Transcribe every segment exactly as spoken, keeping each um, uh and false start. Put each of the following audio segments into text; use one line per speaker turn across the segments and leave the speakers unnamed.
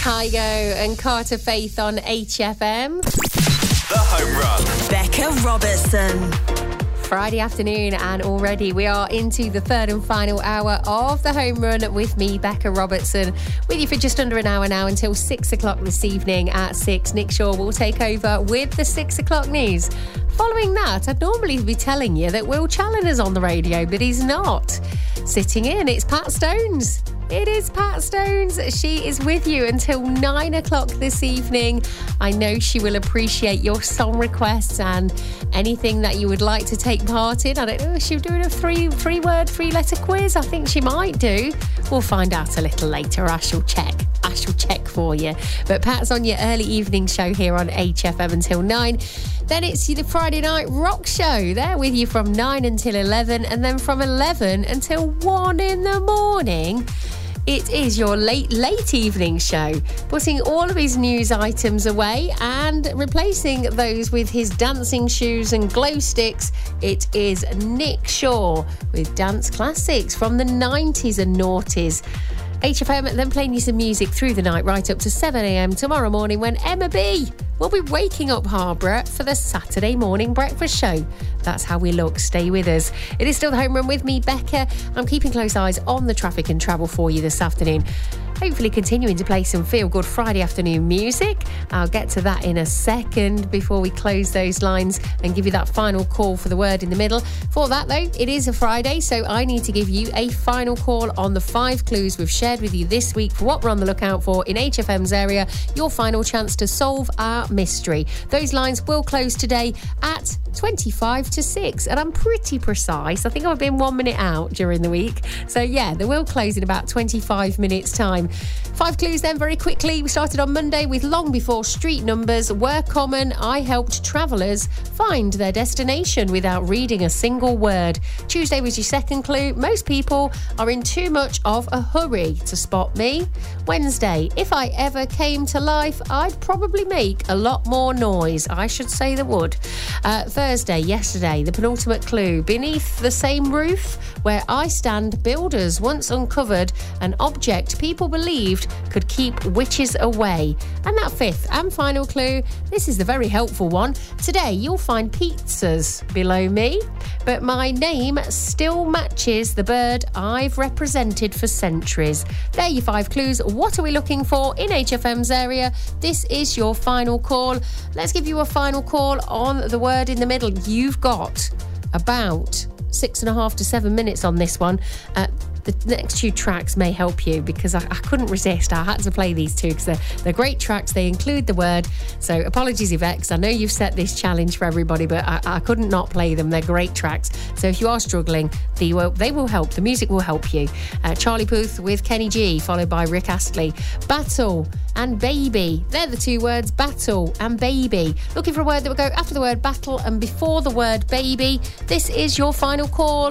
Kygo and Carter Faith on H F M.
The Home Run.
Becca Robertson.
Friday afternoon, and already we are into the third and final hour of the Home Run with me, Becca Robertson, with you for just under an hour now until six o'clock this evening. At six, Nick Shaw will take over with the six o'clock news. Following that, I'd normally be telling you that Will Challoner's on the radio, but he's not. Sitting in, it's Pat Stones. It is Pat Stones. She is with you until nine o'clock this evening. I know she will appreciate your song requests and anything that you would like to take part in. I don't know if she's doing a three, three word, three letter quiz. I think she might do. We'll find out a little later. I shall check. I shall check for you. But Pat's on your early evening show here on H F M until nine. Then it's the Friday Night Rock Show. They're with you from nine until eleven, and then from eleven until one in the morning. It is your late, late evening show, putting all of his news items away and replacing those with his dancing shoes and glow sticks. It is Nick Shaw with dance classics from the nineties and noughties. H F M then playing you some music through the night right up to seven a.m. tomorrow morning when Emma B will be waking up Harborough for the Saturday morning breakfast show. That's how we look. Stay with us. It is still the Home Run with me, Becca. I'm keeping close eyes on the traffic and travel for you this afternoon. Hopefully continuing to play some feel-good Friday afternoon music. I'll get to that in a second before we close those lines and give you that final call for the word in the middle. For that, though, it is a Friday, so I need to give you a final call on the five clues we've shared with you this week for what we're on the lookout for in H F M's area. Your final chance to solve our mystery. Those lines will close today at twenty-five to six, and I'm pretty precise. I think I've been one minute out during the week. So, yeah, they will close in about twenty-five minutes' time. Five clues then, very quickly. We started on Monday with long before street numbers were common. I helped travellers find their destination without reading a single word. Tuesday was your second clue. Most people are in too much of a hurry to spot me. Wednesday, if I ever came to life, I'd probably make a lot more noise. I should say they would. Uh, Thursday, yesterday, the penultimate clue. Beneath the same roof where I stand, builders once uncovered an object people believed could keep witches away. And that fifth and final clue, this is the very helpful one. Today you'll find pizzas below me, but my name still matches the bird I've represented for centuries. There are your five clues. What are we looking for in H F M's area? This is your final call. Let's give you a final call on the word in the middle. You've got about six and a half to seven minutes on this one. Uh, the next two tracks may help you because I, I couldn't resist. I had to play these two because they're, they're great tracks. They include the word. So apologies, Yvette, I know you've set this challenge for everybody, but I, I couldn't not play them. They're great tracks. So if you are struggling, they will, they will help. The music will help you. Uh, Charlie Puth with Kenny G, followed by Rick Astley. Battle and baby. They're the two words, battle and baby. Looking for a word that will go after the word battle and before the word baby. This is your final call.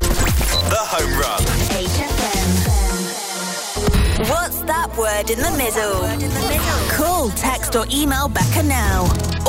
The Home Run.
H F M. What's that word in the middle? Call, text or email Becca now.